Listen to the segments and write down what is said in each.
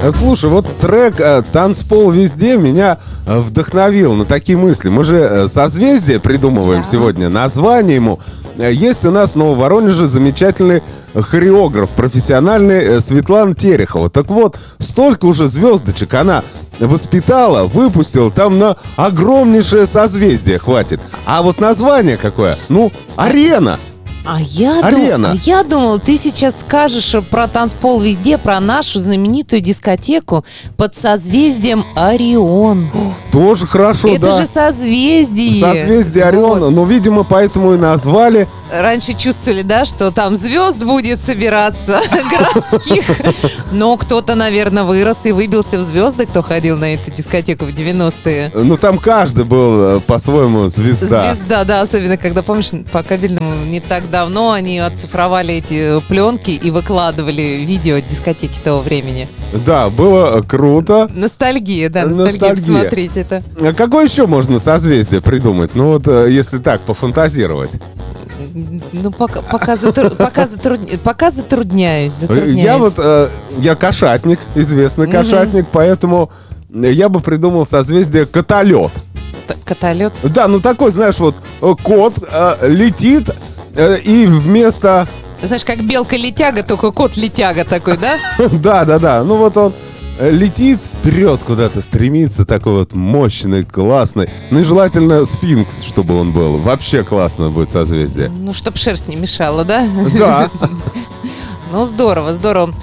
Слушай, вот трек «Танцпол везде» меня вдохновил на такие мысли. Мы же созвездие придумываем сегодня, название ему. Есть у нас в Нововоронеже замечательный хореограф профессиональный Светлана Терехова. Так вот, столько уже звездочек она воспитала, выпустила, там на огромнейшее созвездие хватит. А вот название какое? Ну, «Арена». А я думал, ты сейчас скажешь про танцпол везде, про нашу знаменитую дискотеку под созвездием Орион. Тоже хорошо, Это да. же созвездие. Созвездие Ориона. Вот. Ну, видимо, поэтому и назвали. Раньше чувствовали, да, что там звезд будет собираться городских. Но кто-то, наверное, вырос и выбился в звезды, кто ходил на эту дискотеку в 90-е. Ну, там каждый был по-своему звезда. Звезда, да, особенно когда, помнишь, по кабельному не так давно они оцифровали эти пленки и выкладывали видео дискотеки того времени. Да, было круто. Ностальгия, да, ностальгия посмотреть это. А какое еще можно созвездие придумать? Ну, вот если так, пофантазировать. Ну, пока затрудняюсь. Я кошатник, известный кошатник, поэтому я бы придумал созвездие Котолет. Котолет? Да, ну такой, знаешь, вот кот летит и вместо... Знаешь, как белка-летяга, только кот-летяга такой, да? Да. Ну вот он летит вперед куда-то, стремится, такой вот мощный, классный. Ну и желательно сфинкс, чтобы он был. Вообще классно будет созвездие. Ну, чтоб шерсть не мешала, да? Да. Ну, здорово.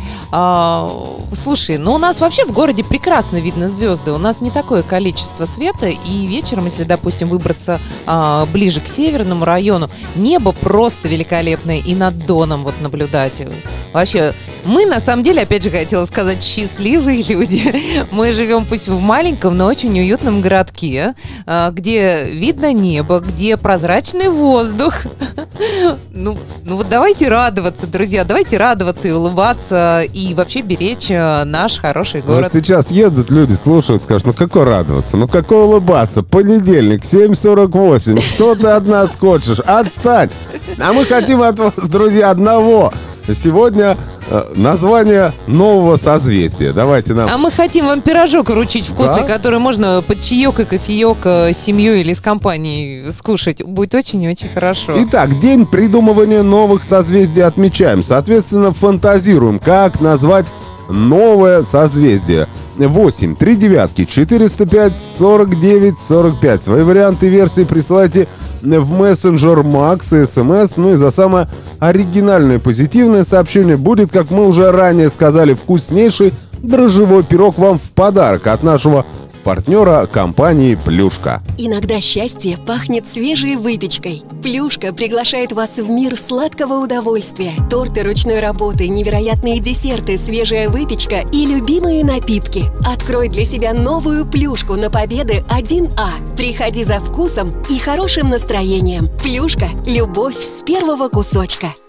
Слушай, ну у нас вообще в городе прекрасно видно звезды. У нас не такое количество света. И вечером, если, допустим, выбраться ближе к северному району, небо просто великолепное. И над Доном вот наблюдать. Вообще, мы, на самом деле, опять же, хотела сказать, счастливые люди. Мы живем пусть в маленьком, но очень уютном городке, где видно небо, где прозрачный воздух. Ну вот давайте радоваться, друзья, давайте радоваться и улыбаться, и вообще беречь наш хороший город. Вот сейчас едут люди, слушают, скажут, ну какой радоваться, ну какой улыбаться, понедельник, 7:48, что ты от нас хочешь, отстань. А мы хотим от вас, друзья, одного. Сегодня название нового созвездия. Давайте нам... А мы хотим вам пирожок вручить вкусный, да? Который можно под чаек и кофеек с семьей или с компанией скушать. Будет очень-очень хорошо. Итак, день придумывания новых созвездий отмечаем. Соответственно, фантазируем, как назвать новое созвездие. 8 3 девятки 405 49 45. Свои варианты версии присылайте в мессенджер Макс и СМС. Ну и за самое оригинальное позитивное сообщение будет, как мы уже ранее сказали, вкуснейший дрожжевой пирог вам в подарок от нашего партнера компании «Плюшка». Иногда счастье пахнет свежей выпечкой. «Плюшка» приглашает вас в мир сладкого удовольствия. Торты ручной работы, невероятные десерты, свежая выпечка и любимые напитки. Открой для себя новую «Плюшку» на Победы 1А. Приходи за вкусом и хорошим настроением. «Плюшка» – любовь с первого кусочка.